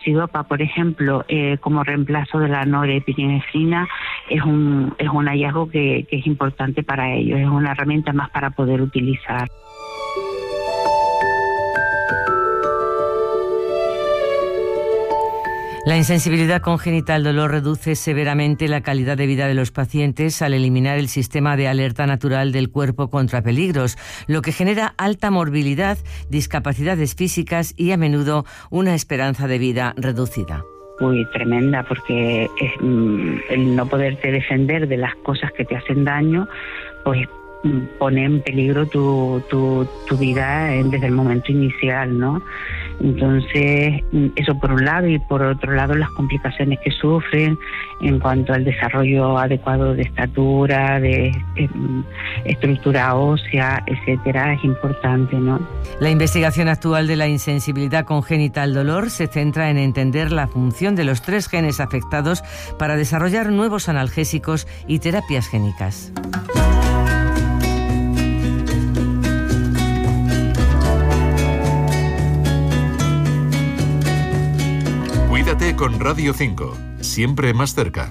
carxidopa, por ejemplo, como reemplazo de la norepinefrina, es un hallazgo que es importante para ellos, es una herramienta más para poder utilizar. La insensibilidad congénita al dolor reduce severamente la calidad de vida de los pacientes al eliminar el sistema de alerta natural del cuerpo contra peligros, lo que genera alta morbilidad, discapacidades físicas y a menudo una esperanza de vida reducida. Muy tremenda, porque el no poderte defender de las cosas que te hacen daño, pues pone en peligro tu vida desde el momento inicial, ¿no? Entonces, eso por un lado, y por otro lado las complicaciones que sufren en cuanto al desarrollo adecuado de estatura, de estructura ósea, etcétera, es importante, ¿no? La investigación actual de la insensibilidad congénita al dolor se centra en entender la función de los 3 genes afectados para desarrollar nuevos analgésicos y terapias génicas. Cuídate con Radio 5, siempre más cerca.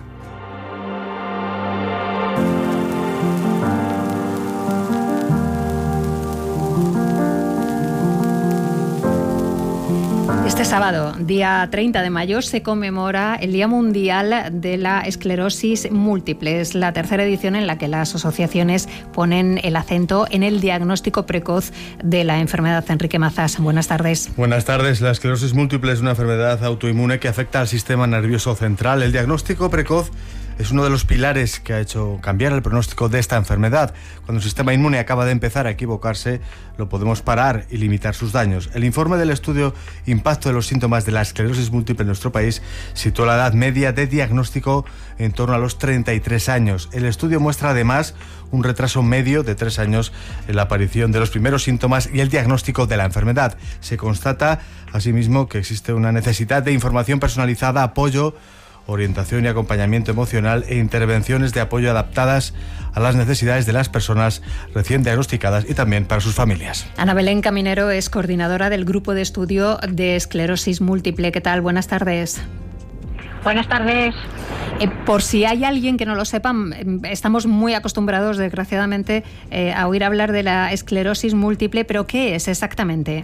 Este sábado, día 30 de mayo, se conmemora el Día Mundial de la Esclerosis Múltiple. Es la tercera edición en la que las asociaciones ponen el acento en el diagnóstico precoz de la enfermedad. Enrique Mazas, buenas tardes. Buenas tardes. La esclerosis múltiple es una enfermedad autoinmune que afecta al sistema nervioso central. El diagnóstico precoz es uno de los pilares que ha hecho cambiar el pronóstico de esta enfermedad. Cuando el sistema inmune acaba de empezar a equivocarse, lo podemos parar y limitar sus daños. El informe del estudio Impacto de los síntomas de la esclerosis múltiple en nuestro país situó la edad media de diagnóstico en torno a los 33 años. El estudio muestra además un retraso medio de 3 años en la aparición de los primeros síntomas y el diagnóstico de la enfermedad. Se constata, asimismo, que existe una necesidad de información personalizada, apoyo, orientación y acompañamiento emocional e intervenciones de apoyo adaptadas a las necesidades de las personas recién diagnosticadas y también para sus familias. Ana Belén Caminero es coordinadora del Grupo de Estudio de Esclerosis Múltiple. ¿Qué tal? Buenas tardes. Buenas tardes. Por si hay alguien que no lo sepa, estamos muy acostumbrados, desgraciadamente, a oír hablar de la esclerosis múltiple, pero ¿qué es exactamente?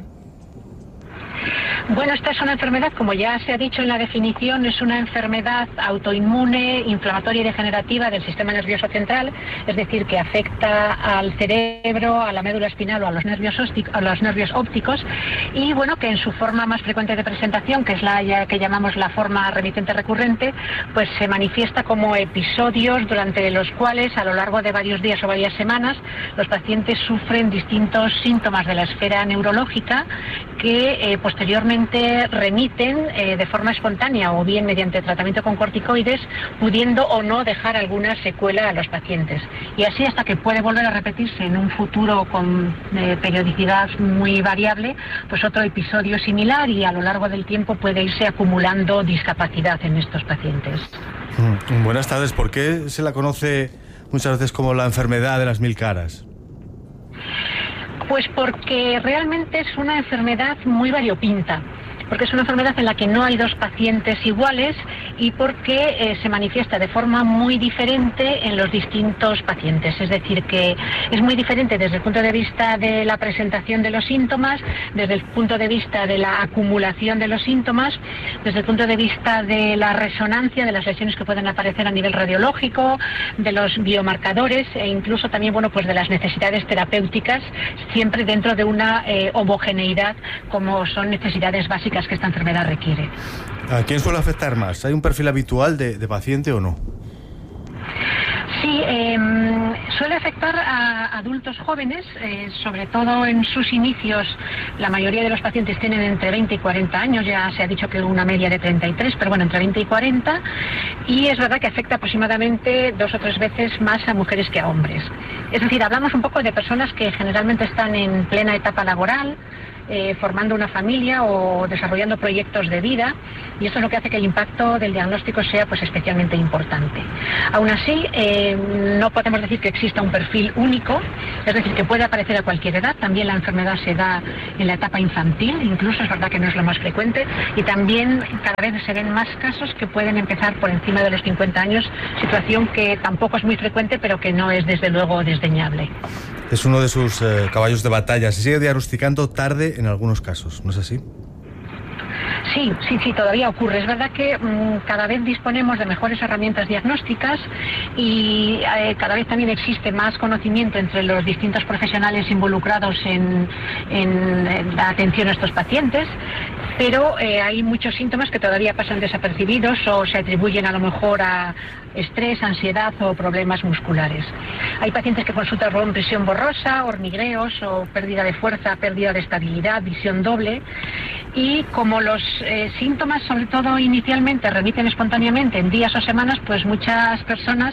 Bueno, esta es una enfermedad, como ya se ha dicho en la definición, es una enfermedad autoinmune, inflamatoria y degenerativa del sistema nervioso central, es decir, que afecta al cerebro, a la médula espinal o a los nervios ópticos, y bueno, que en su forma más frecuente de presentación, que es la que llamamos la forma remitente recurrente, pues se manifiesta como episodios durante los cuales, a lo largo de varios días o varias semanas, los pacientes sufren distintos síntomas de la esfera neurológica que posteriormente remiten de forma espontánea o bien mediante tratamiento con corticoides, pudiendo o no dejar alguna secuela a los pacientes. Y así hasta que puede volver a repetirse en un futuro con periodicidad muy variable, pues otro episodio similar, y a lo largo del tiempo puede irse acumulando discapacidad en estos pacientes. Buenas tardes. ¿Por qué se la conoce muchas veces como la enfermedad de las 1000 caras? Pues porque realmente es una enfermedad muy variopinta, porque es una enfermedad en la que no hay 2 pacientes iguales y porque se manifiesta de forma muy diferente en los distintos pacientes. Es decir, que es muy diferente desde el punto de vista de la presentación de los síntomas, desde el punto de vista de la acumulación de los síntomas, desde el punto de vista de la resonancia de las lesiones que pueden aparecer a nivel radiológico, de los biomarcadores e incluso también, bueno, pues de las necesidades terapéuticas, siempre dentro de una homogeneidad como son necesidades básicas que esta enfermedad requiere. ¿A quién suele afectar más? ¿Hay un perfil habitual de paciente o no? Sí, suele afectar a adultos jóvenes, sobre todo en sus inicios. La mayoría de los pacientes tienen entre 20 y 40 años, ya se ha dicho que una media de 33, pero bueno, entre 20 y 40, y es verdad que afecta aproximadamente 2 o 3 veces más a mujeres que a hombres. Es decir, hablamos un poco de personas que generalmente están en plena etapa laboral, formando una familia o desarrollando proyectos de vida, y esto es lo que hace que el impacto del diagnóstico sea pues especialmente importante. Aún así, no podemos decir que exista un perfil único, es decir, que puede aparecer a cualquier edad. También la enfermedad se da en la etapa infantil, incluso es verdad que no es lo más frecuente, y también cada vez se ven más casos que pueden empezar por encima de los 50 años, situación que tampoco es muy frecuente, pero que no es desde luego desdeñable. Es uno de sus caballos de batalla. Se sigue diagnosticando tarde en algunos casos, ¿no es así? Sí, todavía ocurre. Es verdad que cada vez disponemos de mejores herramientas diagnósticas y cada vez también existe más conocimiento entre los distintos profesionales involucrados en la atención a estos pacientes, pero hay muchos síntomas que todavía pasan desapercibidos o se atribuyen a lo mejor a estrés, ansiedad o problemas musculares. Hay pacientes que consultan con presión borrosa, hormigueos o pérdida de fuerza, pérdida de estabilidad, visión doble, y como los síntomas, sobre todo inicialmente, remiten espontáneamente en días o semanas, pues muchas personas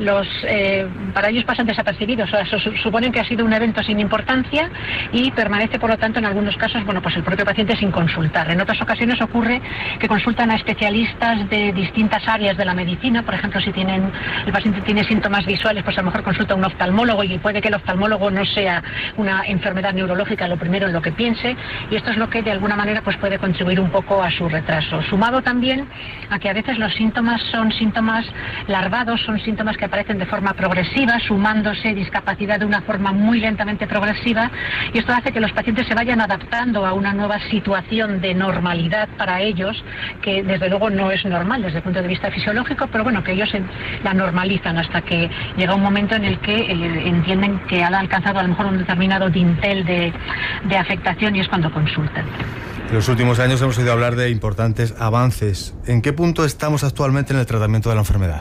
para ellos pasan desapercibidos, o sea, suponen que ha sido un evento sin importancia y permanece, por lo tanto, en algunos casos, pues el propio paciente sin consultar. En otras ocasiones ocurre que consultan a especialistas de distintas áreas de la medicina. Por ejemplo, si el paciente tiene síntomas visuales, pues a lo mejor consulta a un oftalmólogo y puede que el oftalmólogo no sea una enfermedad neurológica lo primero en lo que piense, y esto es lo que de alguna manera pues puede contribuir un poco a su retraso. Sumado también a que a veces los síntomas son síntomas larvados, son síntomas que aparecen de forma progresiva, sumándose discapacidad de una forma muy lentamente progresiva, y esto hace que los pacientes se vayan adaptando a una nueva situación de normalidad para ellos, que desde luego no es normal desde el punto de vista fisiológico, pero bueno, que ellos la normalizan hasta que llega un momento en el que entienden que han alcanzado a lo mejor un determinado dintel de afectación, y es cuando consultan. En los últimos años hemos oído hablar de importantes avances. ¿En qué punto estamos actualmente en el tratamiento de la enfermedad?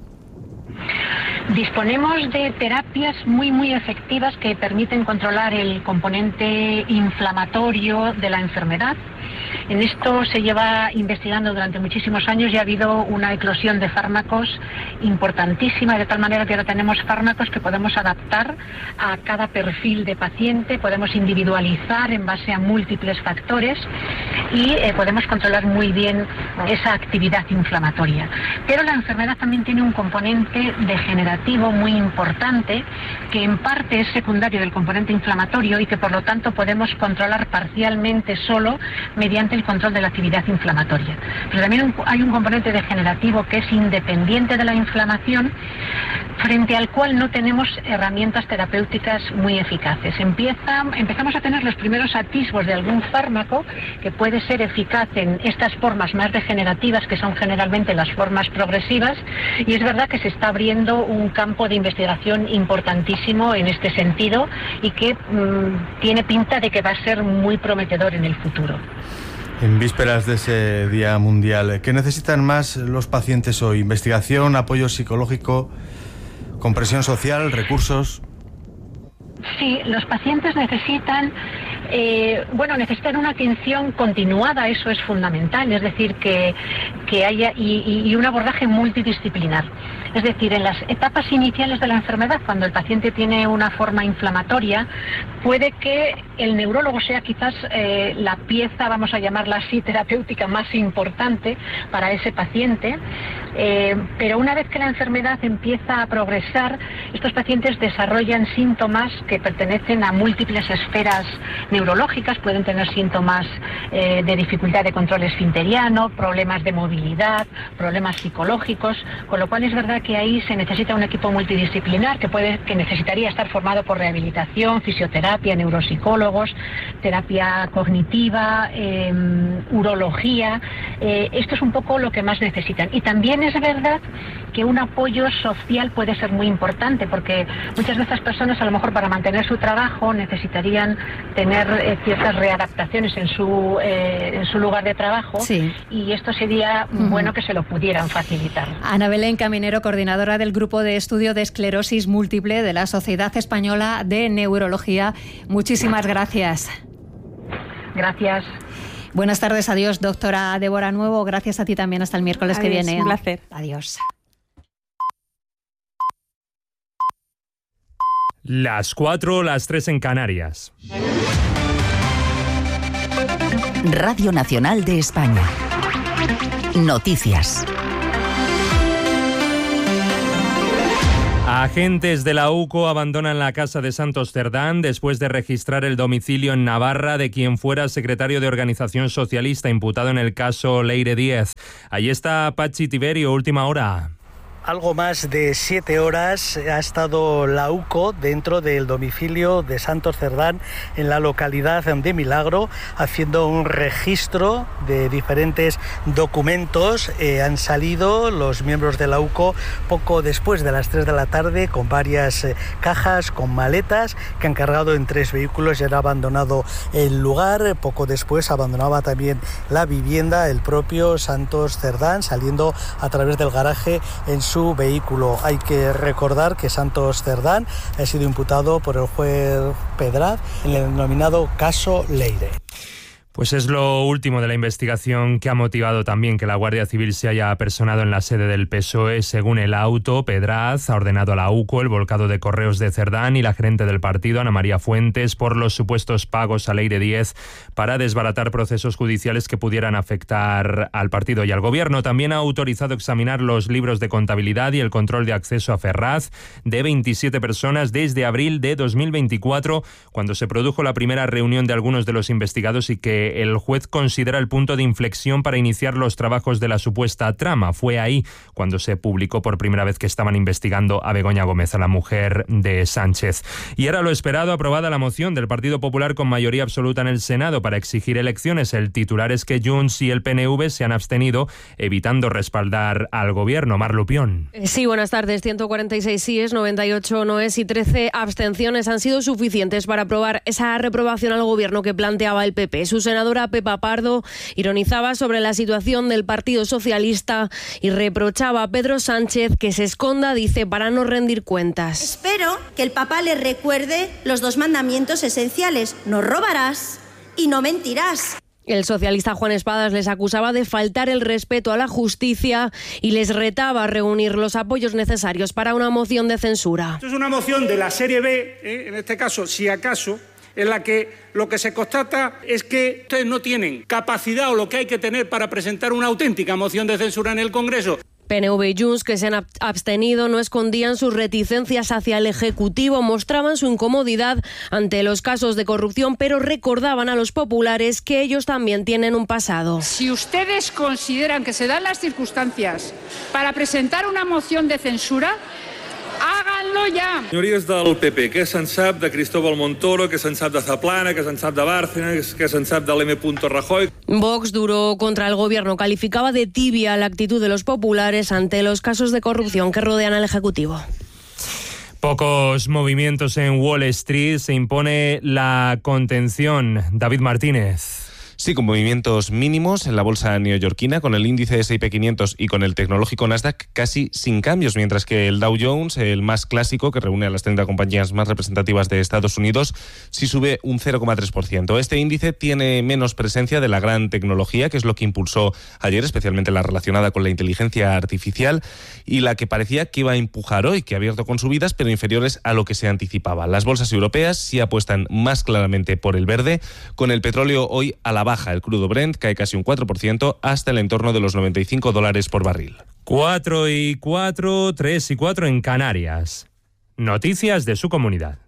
Disponemos de terapias muy efectivas que permiten controlar el componente inflamatorio de la enfermedad. En esto se lleva investigando durante muchísimos años y ha habido una eclosión de fármacos importantísima, de tal manera que ahora tenemos fármacos que podemos adaptar a cada perfil de paciente, podemos individualizar en base a múltiples factores y podemos controlar muy bien esa actividad inflamatoria. Pero la enfermedad también tiene un componente degenerativo muy importante, que en parte es secundario del componente inflamatorio y que por lo tanto podemos controlar parcialmente solo mediante el control de la actividad inflamatoria. Pero también hay un componente degenerativo que es independiente de la inflamación, frente al cual no tenemos herramientas terapéuticas muy eficaces. Empezamos a tener los primeros atisbos de algún fármaco que puede ser eficaz en estas formas más degenerativas, que son generalmente las formas progresivas, y es verdad que se está abriendo un campo de investigación importantísimo en este sentido y que tiene pinta de que va a ser muy prometedor en el futuro. En vísperas de ese Día Mundial, ¿qué necesitan más los pacientes hoy? ¿Investigación, apoyo psicológico, compresión social, recursos? Sí, los pacientes necesitan una atención continuada, eso es fundamental, es decir, que haya y un abordaje multidisciplinar. Es decir, en las etapas iniciales de la enfermedad, cuando el paciente tiene una forma inflamatoria, puede que el neurólogo sea quizás la pieza, vamos a llamarla así, terapéutica más importante para ese paciente, pero una vez que la enfermedad empieza a progresar, estos pacientes desarrollan síntomas que pertenecen a múltiples esferas neurológicas. Pueden tener síntomas de dificultad de control esfinteriano, problemas de movilidad, problemas psicológicos, con lo cual es verdad que ahí se necesita un equipo multidisciplinar que necesitaría estar formado por rehabilitación, fisioterapia, neuropsicólogos, terapia cognitiva, urología. Esto es un poco lo que más necesitan. Y también es verdad que un apoyo social puede ser muy importante, porque muchas de estas personas, a lo mejor para mantener su trabajo, necesitarían tener ciertas readaptaciones en su lugar de trabajo, sí. Y esto sería bueno que se lo pudieran facilitar. Ana Belén Caminero, coordinadora del Grupo de Estudio de Esclerosis Múltiple de la Sociedad Española de Neurología. Muchísimas gracias. Gracias. Buenas tardes, adiós, doctora Débora Nuevo. Gracias a ti también, hasta el miércoles que viene. Un placer. Adiós. Las 4, las 3 en Canarias. Radio Nacional de España. Noticias. Agentes de la UCO abandonan la casa de Santos Cerdán después de registrar el domicilio en Navarra de quien fuera secretario de Organización Socialista imputado en el caso Leire Díez. Allí está Pachi Tiberio, última hora. Algo más de 7 horas ha estado la UCO dentro del domicilio de Santos Cerdán en la localidad de Milagro, haciendo un registro de diferentes documentos. Han salido los miembros de la UCO poco después de las 3 de la tarde con varias cajas, con maletas que han cargado en 3 vehículos y han abandonado el lugar. Poco después abandonaba también la vivienda el propio Santos Cerdán, saliendo a través del garaje en su vehículo. Hay que recordar que Santos Cerdán ha sido imputado por el juez Pedraz en el denominado caso Leire. Pues es lo último de la investigación que ha motivado también que la Guardia Civil se haya apersonado en la sede del PSOE. Según el auto, Pedraz ha ordenado a la UCO el volcado de correos de Cerdán y la gerente del partido, Ana María Fuentes, por los supuestos pagos a Leire Díez para desbaratar procesos judiciales que pudieran afectar al partido y al gobierno. También ha autorizado examinar los libros de contabilidad y el control de acceso a Ferraz de 27 personas desde abril de 2024, cuando se produjo la primera reunión de algunos de los investigados y que el juez considera el punto de inflexión para iniciar los trabajos de la supuesta trama. Fue ahí cuando se publicó por primera vez que estaban investigando a Begoña Gómez, a la mujer de Sánchez. Y era lo esperado, aprobada la moción del Partido Popular con mayoría absoluta en el Senado para exigir elecciones. El titular es que Junts y el PNV se han abstenido, evitando respaldar al gobierno. Mar Lupión. Sí, buenas tardes. 146 síes, 98 noes y 13 abstenciones han sido suficientes para aprobar esa reprobación al gobierno que planteaba el PP. Su senadora Pepa Pardo ironizaba sobre la situación del Partido Socialista y reprochaba a Pedro Sánchez que se esconda, dice, para no rendir cuentas. Espero que el Papa le recuerde los 2 mandamientos esenciales: no robarás y no mentirás. El socialista Juan Espadas les acusaba de faltar el respeto a la justicia y les retaba a reunir los apoyos necesarios para una moción de censura. Esto es una moción de la serie B, en este caso, si acaso, en la que lo que se constata es que ustedes no tienen capacidad o lo que hay que tener para presentar una auténtica moción de censura en el Congreso. PNV y Junts, que se han abstenido, no escondían sus reticencias hacia el Ejecutivo, mostraban su incomodidad ante los casos de corrupción, pero recordaban a los populares que ellos también tienen un pasado. Si ustedes consideran que se dan las circunstancias para presentar una moción de censura, háganlo ya. Senyories del PP, què se'n sap de Cristóbal Montoro, què se'n sap de Zaplana, què se'n sap de Bárcenas, què se'n sap de l'M. Rajoy? Vox, duro contra el gobierno, calificaba de tibia la actitud de los populares ante los casos de corrupción que rodean al Ejecutivo. Pocos movimientos en Wall Street, se impone la contención. David Martínez. Sí, con movimientos mínimos en la bolsa neoyorquina, con el índice S&P 500 y con el tecnológico Nasdaq casi sin cambios, mientras que el Dow Jones, el más clásico, que reúne a las 30 compañías más representativas de Estados Unidos, sí sube un 0,3%. Este índice tiene menos presencia de la gran tecnología, que es lo que impulsó ayer, especialmente la relacionada con la inteligencia artificial, y la que parecía que iba a empujar hoy, que ha abierto con subidas, pero inferiores a lo que se anticipaba. Las bolsas europeas sí apuestan más claramente por el verde, con el petróleo hoy a la baja. El crudo Brent cae casi un 4% hasta el entorno de los $95 por barril. 4 y 4, 3 y 4 en Canarias. Noticias de su comunidad.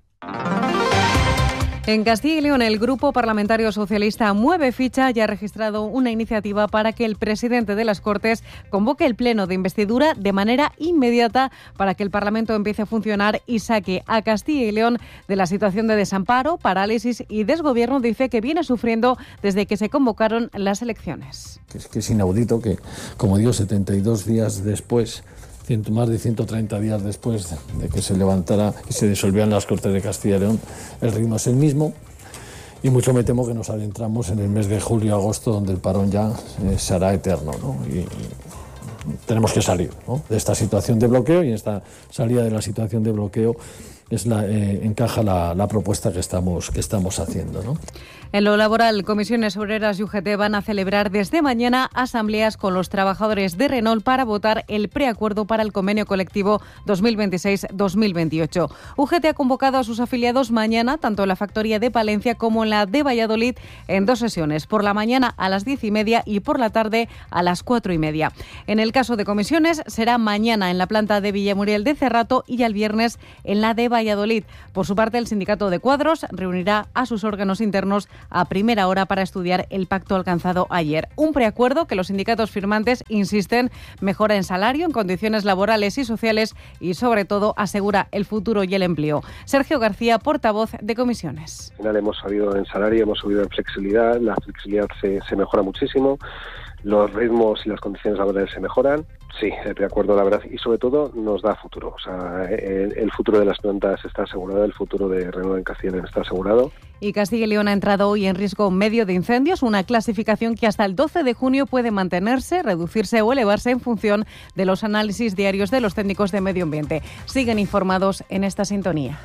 En Castilla y León, el Grupo Parlamentario Socialista mueve ficha y ha registrado una iniciativa para que el presidente de las Cortes convoque el pleno de investidura de manera inmediata para que el Parlamento empiece a funcionar y saque a Castilla y León de la situación de desamparo, parálisis y desgobierno, dice, que viene sufriendo desde que se convocaron las elecciones. Que es inaudito que, como digo, 72 días después, más de 130 días después de que se levantara y se disolvieran las Cortes de Castilla y León, el ritmo es el mismo y mucho me temo que nos adentramos en el mes de julio-agosto, donde el parón ya se hará eterno, ¿no? Y tenemos que salir, ¿no?, de esta situación de bloqueo, y en esta salida de la situación de bloqueo encaja la propuesta que estamos haciendo, ¿no? En lo laboral, Comisiones Obreras y UGT van a celebrar desde mañana asambleas con los trabajadores de Renault para votar el preacuerdo para el convenio colectivo 2026-2028. UGT ha convocado a sus afiliados mañana, tanto en la factoría de Palencia como en la de Valladolid, en 2 sesiones, por la mañana a las 10:30 y por la tarde a las 4:30. En el caso de Comisiones, será mañana en la planta de Villamuriel de Cerrato y el viernes en la de Valladolid. Por su parte, el sindicato de cuadros reunirá a sus órganos internos a primera hora para estudiar el pacto alcanzado ayer. Un preacuerdo que los sindicatos firmantes insisten mejora en salario, en condiciones laborales y sociales y, sobre todo, asegura el futuro y el empleo. Sergio García, portavoz de Comisiones. Al final hemos subido en salario, hemos subido en flexibilidad, la flexibilidad se mejora muchísimo, los ritmos y las condiciones laborales se mejoran. Sí, el preacuerdo, la verdad, y sobre todo nos da futuro. O sea, el futuro de las plantas está asegurado, el futuro de Renault en Castilla y León está asegurado. Y Castilla y León ha entrado hoy en riesgo medio de incendios, una clasificación que hasta el 12 de junio puede mantenerse, reducirse o elevarse en función de los análisis diarios de los técnicos de medio ambiente. Siguen informados en esta sintonía.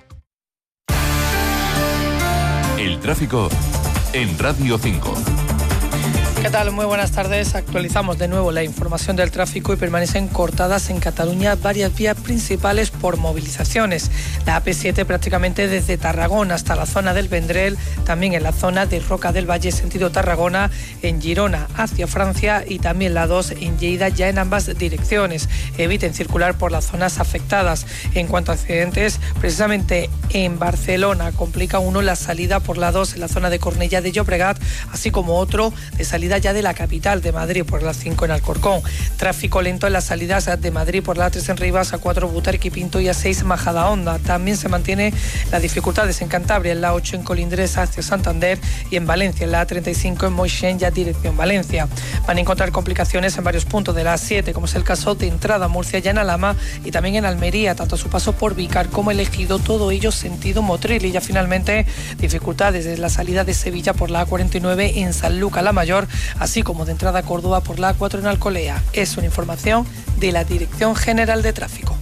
El tráfico en Radio 5. ¿Qué tal? Muy buenas tardes. Actualizamos de nuevo la información del tráfico y permanecen cortadas en Cataluña varias vías principales por movilizaciones. La AP7 prácticamente desde Tarragona hasta la zona del Vendrell, también en la zona de Roca del Valle sentido Tarragona, en Girona hacia Francia y también la 2 en Lleida, ya en ambas direcciones. Eviten circular por las zonas afectadas. En cuanto a accidentes, precisamente en Barcelona complica uno la salida por la 2 en la zona de Cornellà de Llobregat, así como otro de salida ya de la capital de Madrid por la 5 en Alcorcón. Tráfico lento en las salidas de Madrid por la 3 en Rivas, A4 Butarque y Pinto y A6 Majadahonda. También se mantiene las dificultades en Cantabria, en la 8 en Colindres hacia Santander y en Valencia, en la A35 en Moixent ya dirección Valencia. Van a encontrar complicaciones en varios puntos de la A7, como es el caso de entrada a Murcia ya en Alhama y también en Almería, tanto a su paso por Vícar como el Ejido, todo ello sentido Motril. Y ya finalmente dificultades desde la salida de Sevilla por la A49 en Sanlúcar la Mayor, así como de entrada a Córdoba por la A4 en Alcolea. Es una información de la Dirección General de Tráfico.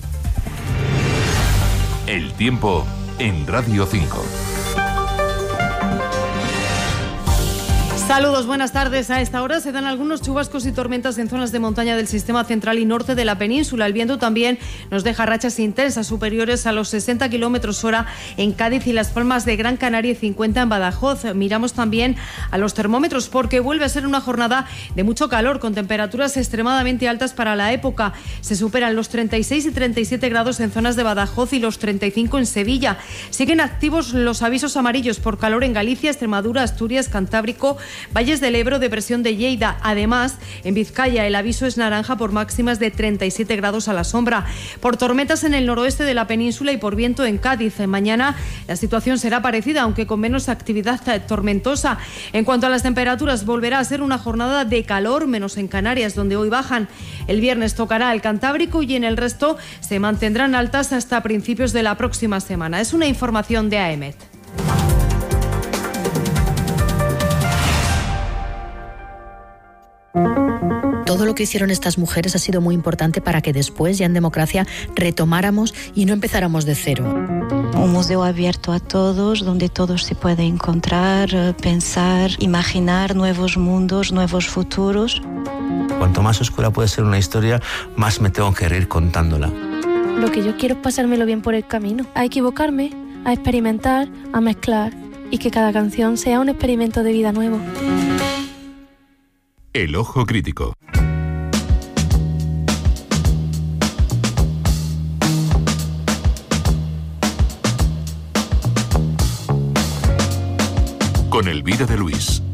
El tiempo en Radio 5. Saludos, buenas tardes. A esta hora se dan algunos chubascos y tormentas en zonas de montaña del sistema central y norte de la península. El viento también nos deja rachas intensas superiores a los 60 km/h en Cádiz y Las Palmas de Gran Canaria y 50 en Badajoz. Miramos también a los termómetros porque vuelve a ser una jornada de mucho calor con temperaturas extremadamente altas para la época. Se superan los 36 y 37 grados en zonas de Badajoz y los 35 en Sevilla. Siguen activos los avisos amarillos por calor en Galicia, Extremadura, Asturias, Cantábrico, Valles del Ebro, depresión de Lleida. Además, en Vizcaya el aviso es naranja por máximas de 37 grados a la sombra. Por tormentas en el noroeste de la península y por viento en Cádiz. Mañana la situación será parecida, aunque con menos actividad tormentosa. En cuanto a las temperaturas, volverá a ser una jornada de calor, menos en Canarias, donde hoy bajan. El viernes tocará el Cantábrico y en el resto se mantendrán altas hasta principios de la próxima semana. Es una información de AEMET. Todo lo que hicieron estas mujeres ha sido muy importante para que después, ya en democracia, retomáramos y no empezáramos de cero. Un museo abierto a todos, donde todos se pueden encontrar, pensar, imaginar nuevos mundos, nuevos futuros. Cuanto más oscura puede ser una historia, más me tengo que reír contándola. Lo que yo quiero es pasármelo bien por el camino, a equivocarme, a experimentar, a mezclar y que cada canción sea un experimento de vida nuevo. El ojo crítico. Con Elvira de Luis.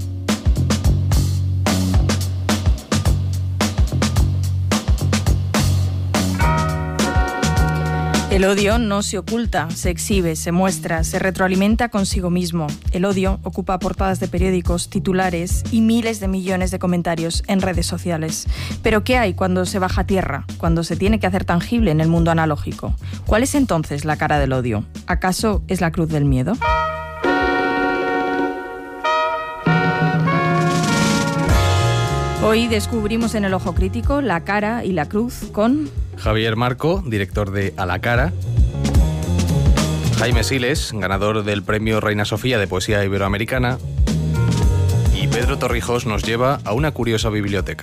El odio no se oculta, se exhibe, se muestra, se retroalimenta consigo mismo. El odio ocupa portadas de periódicos, titulares y miles de millones de comentarios en redes sociales. Pero ¿qué hay cuando se baja a tierra? Cuando se tiene que hacer tangible en el mundo analógico. ¿Cuál es entonces la cara del odio? ¿Acaso es la cruz del miedo? Hoy descubrimos en El Ojo Crítico la cara y la cruz con... Javier Marco, director de A la Cara. Jaime Siles, ganador del premio Reina Sofía de Poesía Iberoamericana. Y Pedro Torrijos nos lleva a una curiosa biblioteca.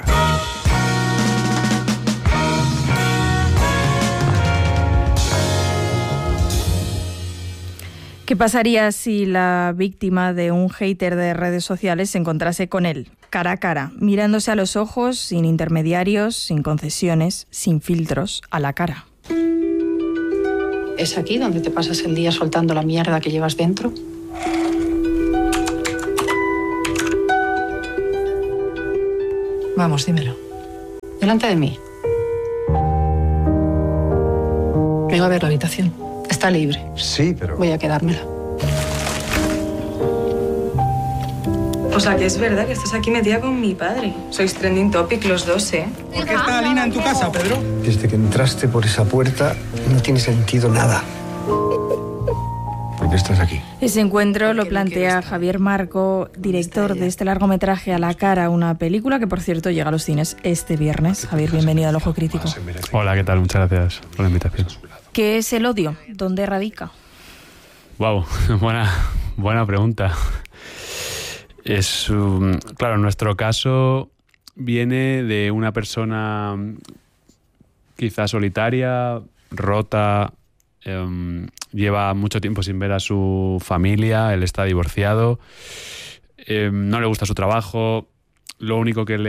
¿Qué pasaría si la víctima de un hater de redes sociales se encontrase con él, cara a cara, mirándose a los ojos, sin intermediarios, sin concesiones, sin filtros, a la cara? ¿Es aquí donde te pasas el día soltando la mierda que llevas dentro? Vamos, dímelo. Delante de mí. Vengo a ver la habitación. Está libre. Sí, pero... Voy a quedármela. O sea, que es verdad que estás aquí metida con mi padre. Sois trending topic los dos, ¿eh? ¿Por qué está Lina en tu casa, Pedro? Desde que entraste por esa puerta no tiene sentido nada. ¿Por qué estás aquí? Ese encuentro lo plantea Javier Marco, director de este largometraje A la cara, una película que, por cierto, llega a los cines este viernes. Javier, bienvenido al Ojo Crítico. Hola, ¿qué tal? Muchas gracias por la invitación. ¿Qué es el odio? ¿Dónde radica? Wow, buena pregunta. Claro, en nuestro caso viene de una persona quizá solitaria, rota, lleva mucho tiempo sin ver a su familia, él está divorciado, no le gusta su trabajo, lo único que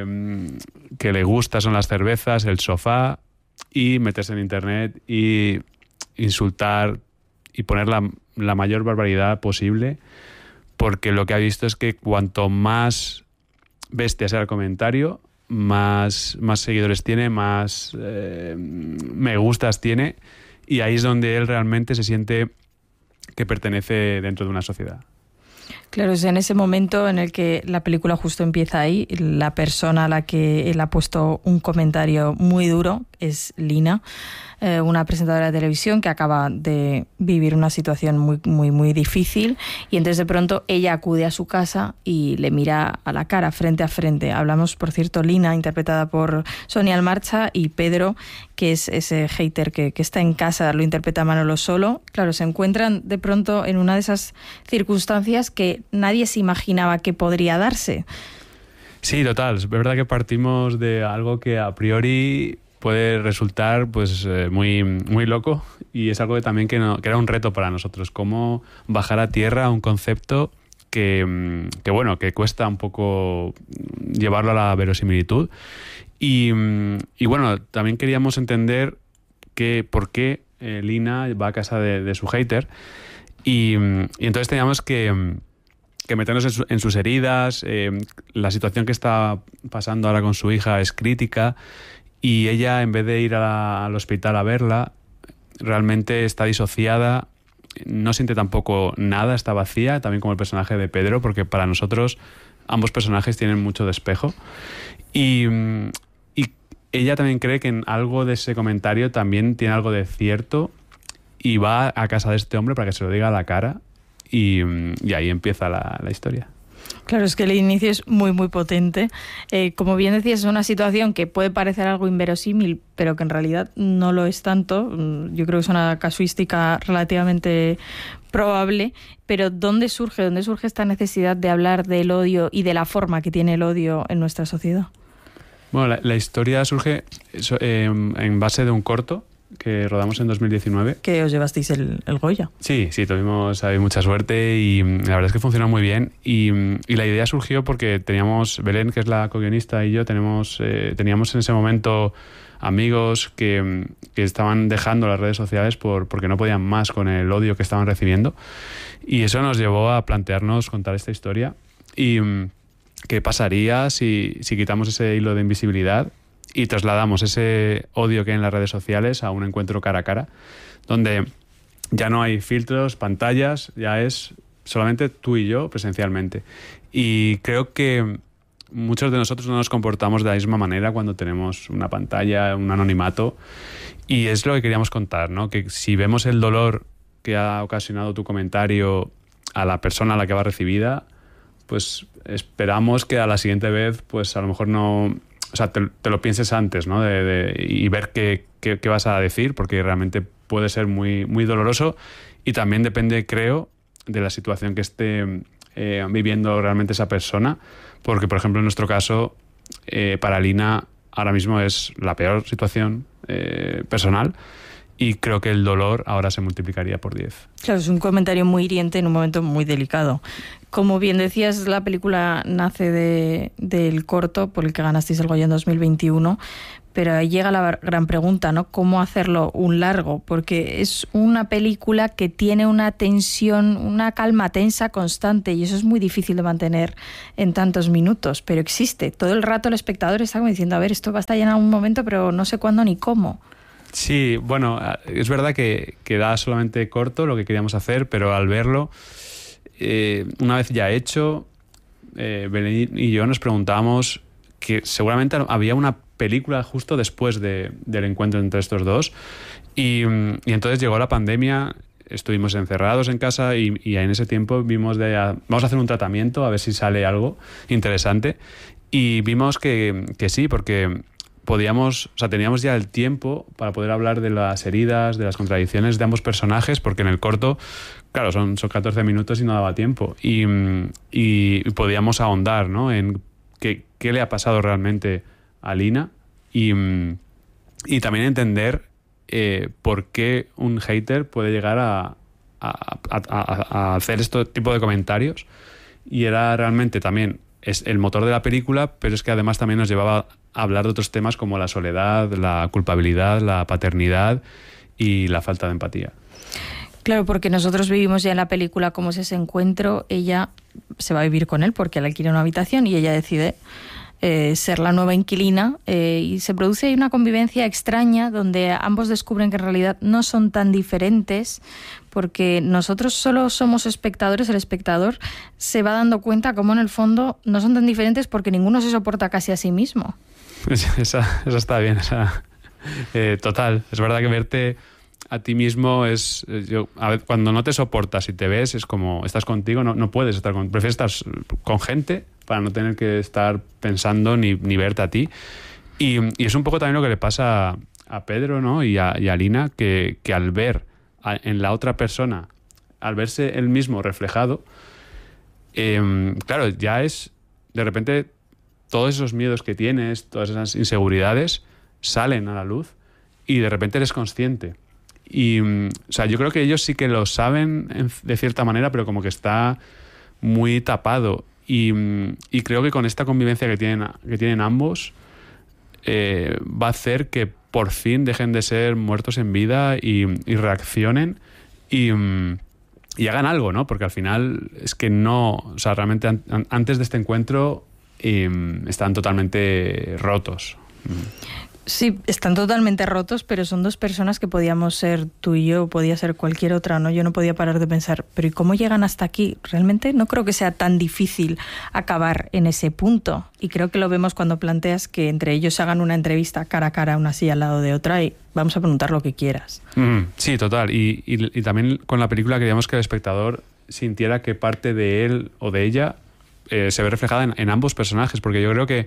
le gusta son las cervezas, el sofá y meterse en internet y insultar y poner la mayor barbaridad posible, porque lo que ha visto es que cuanto más bestia sea el comentario, más seguidores tiene, más me gustas tiene, y ahí es donde él realmente se siente que pertenece dentro de una sociedad. Claro, es en ese momento en el que la película justo empieza ahí. La persona a la que él ha puesto un comentario muy duro es Lina, una presentadora de televisión que acaba de vivir una situación muy difícil, y entonces de pronto ella acude a su casa y le mira a la cara, frente a frente. Hablamos, por cierto, Lina, interpretada por Sonia Almarcha, y Pedro, que es ese hater que está en casa, lo interpreta Manolo Solo. Claro, se encuentran de pronto en una de esas circunstancias que nadie se imaginaba que podría darse. Sí, total. Es verdad que partimos de algo que a priori puede resultar pues muy loco, y es algo que también que era un reto para nosotros, cómo bajar a tierra un concepto que cuesta un poco llevarlo a la verosimilitud, y bueno, también queríamos entender por qué Lina va a casa de su hater, y entonces teníamos que meternos en sus heridas. La situación que está pasando ahora con su hija es crítica, y ella, en vez de ir al hospital a verla, realmente está disociada, no siente tampoco nada, está vacía, también como el personaje de Pedro, porque para nosotros ambos personajes tienen mucho de espejo. Y ella también cree que en algo de ese comentario también tiene algo de cierto, y va a casa de este hombre para que se lo diga a la cara, y ahí empieza la historia. Claro, es que el inicio es muy potente. Como bien decías, es una situación que puede parecer algo inverosímil, pero que en realidad no lo es tanto. Yo creo que es una casuística relativamente probable. Pero ¿dónde surge esta necesidad de hablar del odio y de la forma que tiene el odio en nuestra sociedad? Bueno, la historia surge en base de un corto que rodamos en 2019. Que os llevasteis el Goya. Sí, tuvimos mucha suerte, y la verdad es que funcionó muy bien, y la idea surgió porque teníamos, Belén, que es la co-guionista, y yo teníamos en ese momento amigos que estaban dejando las redes sociales porque no podían más con el odio que estaban recibiendo, y eso nos llevó a plantearnos contar esta historia, y qué pasaría si quitamos ese hilo de invisibilidad y trasladamos ese odio que hay en las redes sociales a un encuentro cara a cara, donde ya no hay filtros, pantallas, ya es solamente tú y yo presencialmente. Y creo que muchos de nosotros no nos comportamos de la misma manera cuando tenemos una pantalla, un anonimato, y es lo que queríamos contar, ¿no? Que si vemos el dolor que ha ocasionado tu comentario a la persona a la que va recibida, pues esperamos que a la siguiente vez, pues a lo mejor no... O sea, te lo pienses antes, ¿no? Y ver qué vas a decir, porque realmente puede ser muy, muy doloroso, y también depende, creo, de la situación que esté viviendo realmente esa persona, porque, por ejemplo, en nuestro caso, para Lina ahora mismo es la peor situación personal, y creo que el dolor ahora se multiplicaría por 10. Claro, es un comentario muy hiriente en un momento muy delicado. Como bien decías, la película nace del corto por el que ganasteis el Goya en 2021, pero ahí llega la gran pregunta, ¿no? ¿Cómo hacerlo un largo? Porque es una película que tiene una tensión, una calma tensa constante, y eso es muy difícil de mantener en tantos minutos, pero existe. Todo el rato el espectador está como diciendo, a ver, esto va a estar en algún momento, pero no sé cuándo ni cómo. Sí, bueno, es verdad que da solamente corto lo que queríamos hacer, pero al verlo, una vez ya hecho, Belén y yo nos preguntábamos que seguramente había una película justo después del encuentro entre estos dos, y entonces llegó la pandemia, estuvimos encerrados en casa, y en ese tiempo vimos vamos a hacer un tratamiento a ver si sale algo interesante, y vimos que sí, porque teníamos ya el tiempo para poder hablar de las heridas, de las contradicciones de ambos personajes, porque en el corto, claro, son 14 minutos y no daba tiempo, y podíamos ahondar, ¿no?, en qué le ha pasado realmente a Lina, y también entender por qué un hater puede llegar a hacer este tipo de comentarios, y era realmente también es el motor de la película, pero es que además también nos llevaba a hablar de otros temas como la soledad, la culpabilidad, la paternidad y la falta de empatía. Claro, porque nosotros vivimos ya en la película cómo es ese encuentro. Ella se va a vivir con él porque él alquila una habitación y ella decide ser la nueva inquilina, y se produce ahí una convivencia extraña donde ambos descubren que en realidad no son tan diferentes, porque nosotros solo somos espectadores. El espectador se va dando cuenta cómo en el fondo no son tan diferentes porque ninguno se soporta casi a sí mismo. Esa está bien, total. Es verdad que verte a ti mismo es... a ver, cuando no te soportas y te ves, es como estás contigo, no puedes estar con... Prefieres estar con gente para no tener que estar pensando ni verte a ti. Y es un poco también lo que le pasa a Pedro, ¿no?, y a Lina, que al ver en la otra persona, al verse él mismo reflejado, claro, ya es de repente todos esos miedos que tienes, todas esas inseguridades salen a la luz y de repente eres consciente. Y yo creo que ellos sí que lo saben de cierta manera, pero como que está muy tapado. Y creo que con esta convivencia que tienen ambos, va a hacer que por fin dejen de ser muertos en vida y reaccionen y hagan algo, ¿no? Porque al final es que no... realmente antes de este encuentro están totalmente rotos. Sí, están totalmente rotos, pero son dos personas que podíamos ser tú y yo, podía ser cualquier otra, ¿no? Yo no podía parar de pensar, pero ¿y cómo llegan hasta aquí? Realmente no creo que sea tan difícil acabar en ese punto. Y creo que lo vemos cuando planteas que entre ellos hagan una entrevista cara a cara, una silla al lado de otra, y vamos a preguntar lo que quieras. Sí, total. Y también con la película queríamos que el espectador sintiera que parte de él o de ella se ve reflejada en ambos personajes, porque yo creo que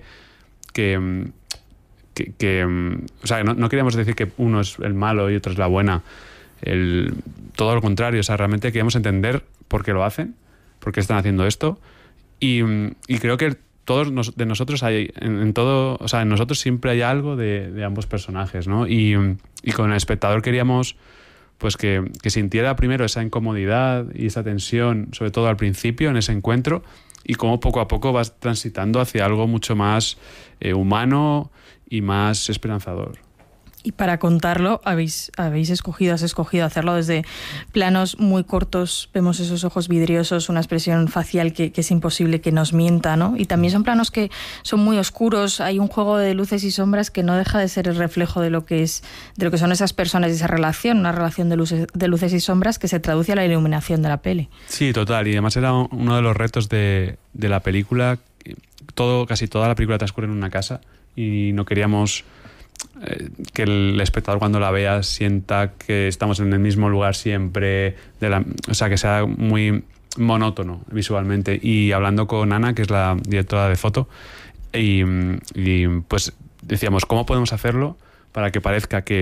no queríamos decir que uno es el malo y otro es la buena, todo lo contrario. Realmente queríamos entender por qué lo hacen, por qué están haciendo esto, y creo que todos de nosotros hay en nosotros siempre hay algo de ambos personajes, ¿no? Y con el espectador queríamos pues que sintiera primero esa incomodidad y esa tensión, sobre todo al principio en ese encuentro, y cómo poco a poco vas transitando hacia algo mucho más humano y más esperanzador. Y para contarlo, has escogido hacerlo desde planos muy cortos. Vemos esos ojos vidriosos, una expresión facial que es imposible que nos mienta, ¿no? Y también son planos que son muy oscuros. Hay un juego de luces y sombras que no deja de ser el reflejo de lo que son esas personas y esa relación, una relación de luces y sombras que se traduce a la iluminación de la peli. Sí, total. Y además era uno de los retos de la película. Casi toda la película transcurre en una casa y no queríamos que el espectador cuando la vea sienta que estamos en el mismo lugar siempre, que sea muy monótono visualmente. Y hablando con Ana, que es la directora de foto, y pues decíamos, ¿cómo podemos hacerlo para que parezca que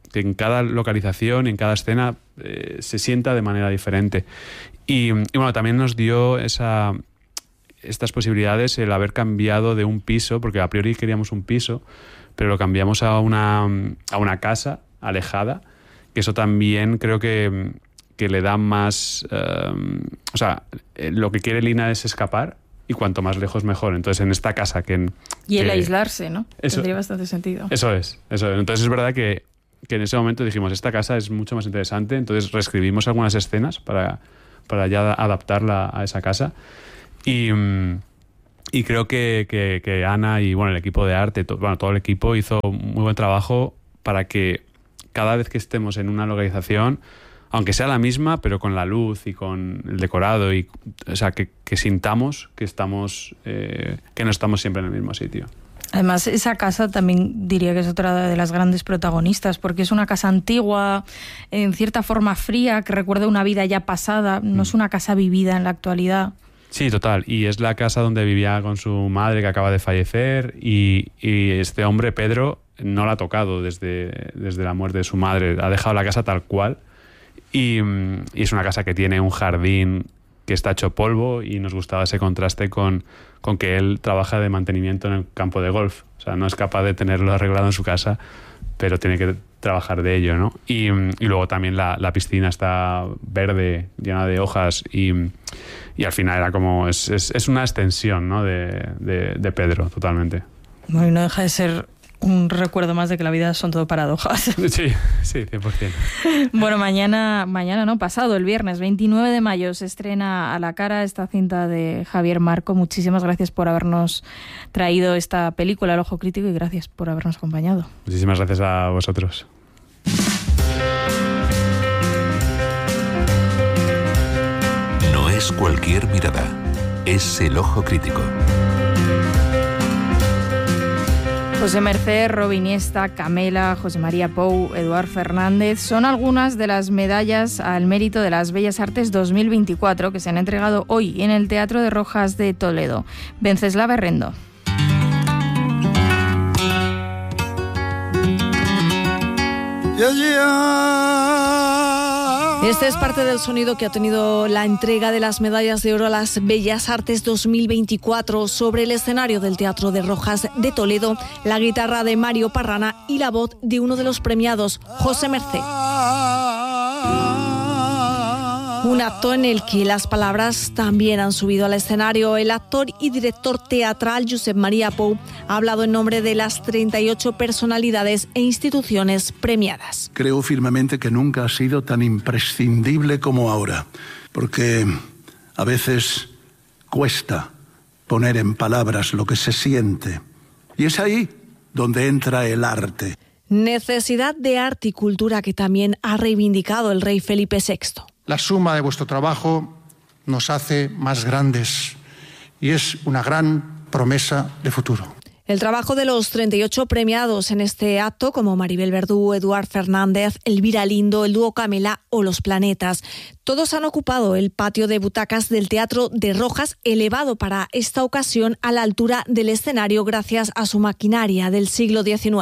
en cada localización y en cada escena se sienta de manera diferente. Y bueno, también nos dio estas posibilidades el haber cambiado de un piso, porque a priori queríamos un piso, pero lo cambiamos a una casa alejada, que eso también creo que le da más... lo que quiere Lina es escapar, y cuanto más lejos mejor. Entonces, en esta casa Y el aislarse, ¿no? Eso, tendría bastante sentido. Eso es. Entonces, es verdad que en ese momento dijimos, esta casa es mucho más interesante, entonces reescribimos algunas escenas para ya adaptarla a esa casa. Y creo que Ana y el equipo de arte, todo el equipo hizo muy buen trabajo para que cada vez que estemos en una localización, aunque sea la misma, pero con la luz y con el decorado, que sintamos que no estamos siempre en el mismo sitio. Además, esa casa también diría que es otra de las grandes protagonistas, porque es una casa antigua, en cierta forma fría, que recuerda una vida ya pasada, no es una casa vivida en la actualidad. Sí, total. Y es la casa donde vivía con su madre, que acaba de fallecer, y este hombre, Pedro, no la ha tocado desde la muerte de su madre. Ha dejado la casa tal cual, y es una casa que tiene un jardín que está hecho polvo, y nos gustaba ese contraste con que él trabaja de mantenimiento en el campo de golf. O sea, no es capaz de tenerlo arreglado en su casa, pero tiene que trabajar de ello, ¿no? Y luego también la piscina está verde, llena de hojas, y al final era como... Es una extensión, ¿no?, de Pedro, totalmente. Bueno, y no deja de ser un recuerdo más de que la vida son todo paradojas. Sí, 100%. Bueno, mañana no, pasado, el viernes 29 de mayo se estrena A la cara, esta cinta de Javier Marco. Muchísimas gracias por habernos traído esta película, El Ojo Crítico, y gracias por habernos acompañado. Muchísimas gracias a vosotros. No es cualquier mirada, es El Ojo Crítico. José Mercé, Robe Iniesta, Camela, José María Pou, Eduard Fernández son algunas de las medallas al mérito de las Bellas Artes 2024 que se han entregado hoy en el Teatro de Rojas de Toledo. Venceslava Herrendo. Este es parte del sonido que ha tenido la entrega de las medallas de oro a las Bellas Artes 2024 sobre el escenario del Teatro de Rojas de Toledo, la guitarra de Mario Parrana y la voz de uno de los premiados, José Mercé. Un acto en el que las palabras también han subido al escenario. El actor y director teatral Josep María Pou ha hablado en nombre de las 38 personalidades e instituciones premiadas. Creo firmemente que nunca ha sido tan imprescindible como ahora, porque a veces cuesta poner en palabras lo que se siente. Y es ahí donde entra el arte. Necesidad de arte y cultura que también ha reivindicado el rey Felipe VI. La suma de vuestro trabajo nos hace más grandes y es una gran promesa de futuro. El trabajo de los 38 premiados en este acto, como Maribel Verdú, Eduard Fernández, Elvira Lindo, el dúo Camela o Los Planetas, todos han ocupado el patio de butacas del Teatro de Rojas, elevado para esta ocasión a la altura del escenario gracias a su maquinaria del siglo XIX.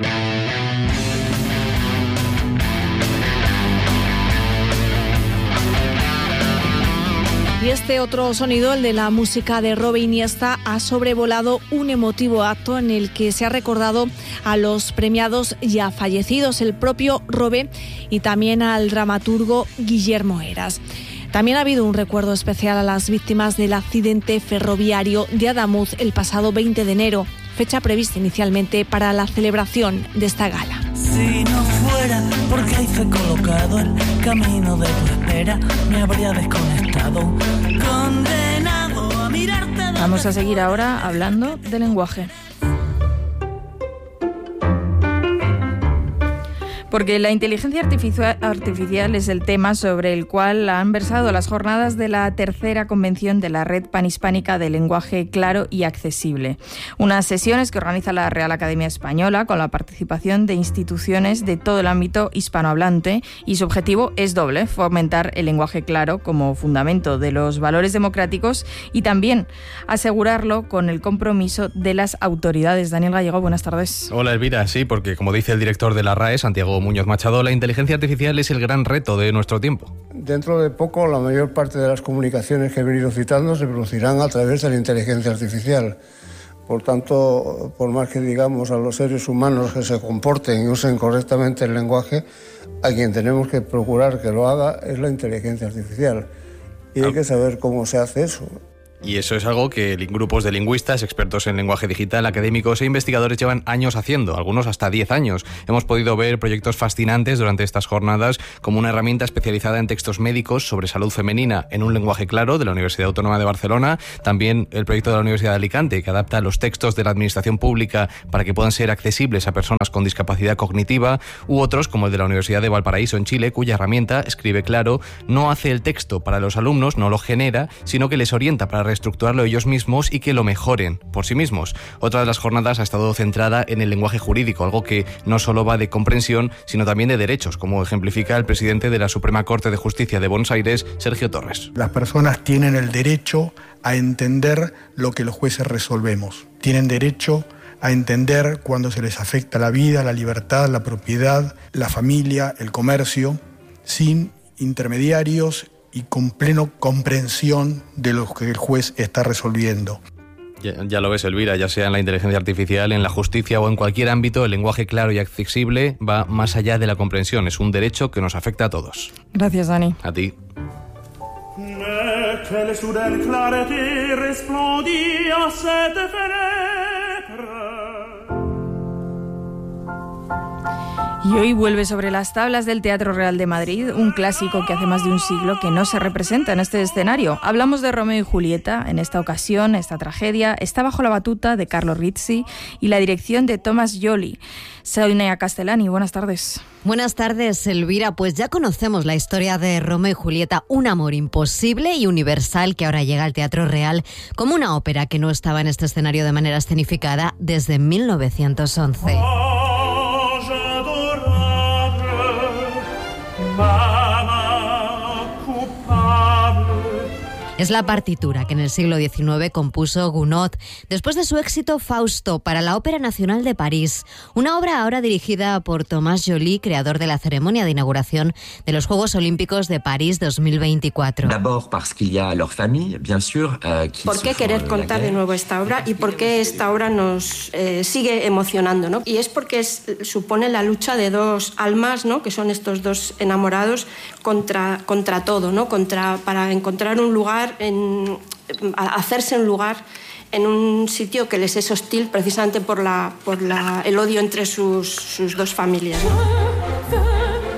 Y este otro sonido, el de la música de Robe Iniesta, ha sobrevolado un emotivo acto en el que se ha recordado a los premiados ya fallecidos, el propio Robe, y también al dramaturgo Guillermo Heras. También ha habido un recuerdo especial a las víctimas del accidente ferroviario de Adamuz el pasado 20 de enero, fecha prevista inicialmente para la celebración de esta gala. Si no fuera porque hice colocado el camino de tu espera, me habría desconectado, condenado a mirarte. Vamos a seguir ahora hablando de lenguaje. Porque la inteligencia artificial es el tema sobre el cual han versado las jornadas de la tercera convención de la Red Panhispánica de Lenguaje Claro y Accesible. Unas sesiones que organiza la Real Academia Española con la participación de instituciones de todo el ámbito hispanohablante, y su objetivo es doble: fomentar el lenguaje claro como fundamento de los valores democráticos y también asegurarlo con el compromiso de las autoridades. Daniel Gallego, buenas tardes. Hola Elvira, sí, porque como dice el director de la RAE, Santiago Santiago Muñoz Machado, la inteligencia artificial es el gran reto de nuestro tiempo. Dentro de poco, la mayor parte de las comunicaciones que he venido citando se producirán a través de la inteligencia artificial. Por tanto, por más que digamos a los seres humanos que se comporten y usen correctamente el lenguaje, a quien tenemos que procurar que lo haga es la inteligencia artificial. Y hay que saber cómo se hace eso. Y eso es algo que grupos de lingüistas, expertos en lenguaje digital, académicos e investigadores llevan años haciendo, algunos hasta 10 años. Hemos podido ver proyectos fascinantes durante estas jornadas, como una herramienta especializada en textos médicos sobre salud femenina en un lenguaje claro de la Universidad Autónoma de Barcelona, también el proyecto de la Universidad de Alicante, que adapta los textos de la administración pública para que puedan ser accesibles a personas con discapacidad cognitiva, u otros, como el de la Universidad de Valparaíso en Chile, cuya herramienta, Escribe Claro, no hace el texto para los alumnos, no lo genera, sino que les orienta para reestructurarlo ellos mismos y que lo mejoren por sí mismos. Otra de las jornadas ha estado centrada en el lenguaje jurídico, algo que no solo va de comprensión, sino también de derechos, como ejemplifica el presidente de la Suprema Corte de Justicia de Buenos Aires, Sergio Torres. Las personas tienen el derecho a entender lo que los jueces resolvemos. Tienen derecho a entender cuando se les afecta la vida, la libertad, la propiedad, la familia, el comercio, sin intermediarios y con plena comprensión de lo que el juez está resolviendo. Ya lo ves, Elvira, ya sea en la inteligencia artificial, en la justicia o en cualquier ámbito, el lenguaje claro y accesible va más allá de la comprensión. Es un derecho que nos afecta a todos. Gracias, Dani. A ti. Y hoy vuelve sobre las tablas del Teatro Real de Madrid, un clásico que hace más de un siglo que no se representa en este escenario. Hablamos de Romeo y Julieta. En esta ocasión, esta tragedia está bajo la batuta de Carlo Rizzi y la dirección de Thomas Joly. Soy Nea Castellani, buenas tardes. Buenas tardes, Elvira. Pues ya conocemos la historia de Romeo y Julieta, un amor imposible y universal que ahora llega al Teatro Real como una ópera que no estaba en este escenario de manera escenificada desde 1911. Es la partitura que en el siglo XIX compuso Gounod después de su éxito Fausto para la Ópera Nacional de París, una obra ahora dirigida por Thomas Joly, creador de la ceremonia de inauguración de los Juegos Olímpicos de París 2024. ¿Por qué querer contar de nuevo esta obra y por qué esta obra nos sigue emocionando, ¿no? Y es porque supone la lucha de dos almas, ¿no? Que son estos dos enamorados contra todo, ¿no? Para encontrar un lugar, hacerse un lugar en un sitio que les es hostil precisamente por el odio entre sus dos familias, ¿no?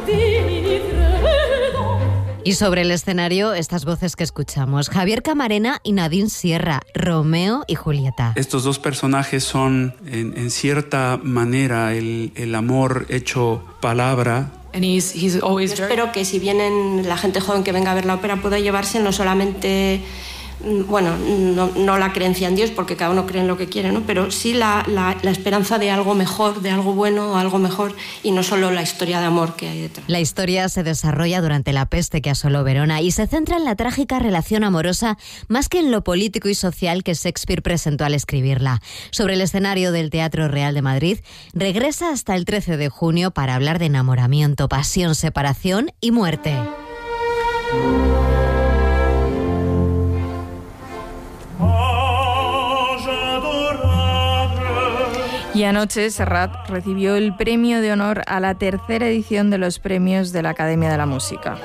Y sobre el escenario, estas voces que escuchamos: Javier Camarena y Nadine Sierra, Romeo y Julieta. Estos dos personajes son, en cierta manera, el amor hecho palabra. Yo espero que si vienen la gente joven que venga a ver la ópera pueda llevarse no solamente, bueno, no la creencia en Dios, porque cada uno cree en lo que quiere, ¿no? Pero sí la esperanza de algo mejor, de algo bueno o algo mejor, y no solo la historia de amor que hay detrás. La historia se desarrolla durante la peste que asoló Verona y se centra en la trágica relación amorosa más que en lo político y social que Shakespeare presentó al escribirla. Sobre el escenario del Teatro Real de Madrid, regresa hasta el 13 de junio para hablar de enamoramiento, pasión, separación y muerte. Y anoche Serrat recibió el premio de honor a la tercera edición de los premios de la Academia de la Música.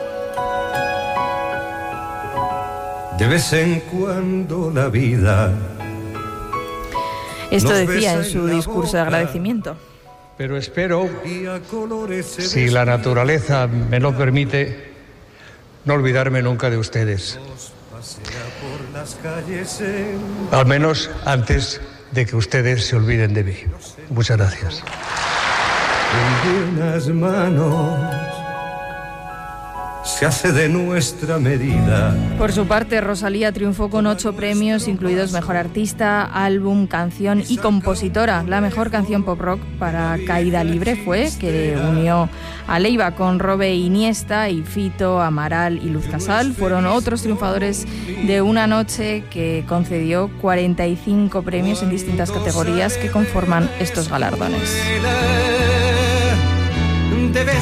De vez en cuando la vida. Esto decía en su discurso de agradecimiento. Pero espero, si la naturaleza me lo permite, no olvidarme nunca de ustedes. Al menos antes de que ustedes se olviden de mí. Muchas gracias. En buenas manos se hace de nuestra medida. Por su parte, Rosalía triunfó con 8 premios, incluidos Mejor Artista, Álbum, Canción y Compositora. La mejor canción pop rock para Caída Libre fue, que unió a Leiva con Robe Iniesta y Fito, Amaral y Luz Casal. Fueron otros triunfadores de una noche que concedió 45 premios en distintas categorías que conforman estos galardones. De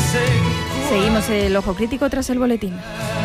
Seguimos el Ojo Crítico tras el boletín.